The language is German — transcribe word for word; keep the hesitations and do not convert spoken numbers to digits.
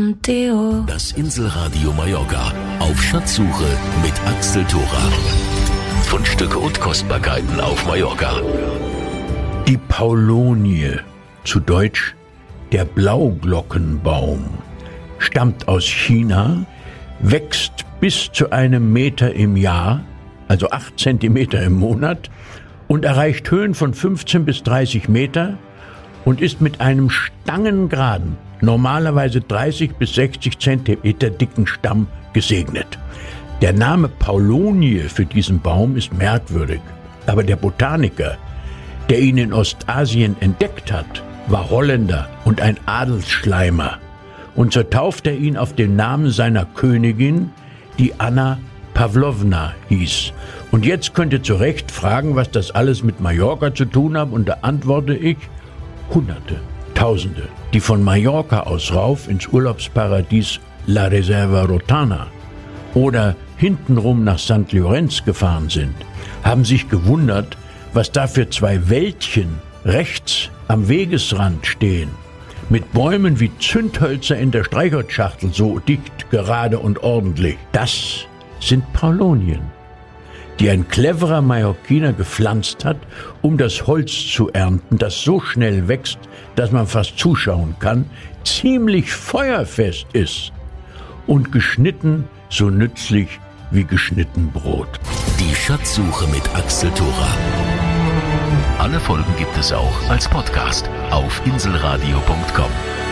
contigo. Das Inselradio Mallorca auf Schatzsuche mit Axel Thora. Fundstücke und Kostbarkeiten auf Mallorca. Die Paulonie, zu Deutsch der Blauglockenbaum, stammt aus China, wächst bis zu einem Meter im Jahr, also acht Zentimeter im Monat, und erreicht Höhen von fünfzehn bis dreißig Meter und ist mit einem stangengeraden, normalerweise dreißig bis sechzig Zentimeter dicken Stamm gesegnet. Der Name Paulonie für diesen Baum ist merkwürdig, aber der Botaniker, der ihn in Ostasien entdeckt hat, war Holländer und ein Adelsschleimer. Und so tauft er ihn auf den Namen seiner Königin, die Anna Pavlovna hieß. Und jetzt könnt ihr zu Recht fragen, was das alles mit Mallorca zu tun hat, und da antworte ich, Hunderte, Tausende, die von Mallorca aus rauf ins Urlaubsparadies La Reserva Rotana oder hintenrum nach Sankt Lorenz gefahren sind, haben sich gewundert, was da für zwei Wäldchen rechts am Wegesrand stehen, mit Bäumen wie Zündhölzer in der Streichholzschachtel, so dicht, gerade und ordentlich. Das sind Paulonien, die ein cleverer Mallorquiner gepflanzt hat, um das Holz zu ernten, das so schnell wächst, dass man fast zuschauen kann, ziemlich feuerfest ist und geschnitten so nützlich wie geschnitten Brot. Die Schatzsuche mit Axel Thora. Alle Folgen gibt es auch als Podcast auf inselradio punkt com.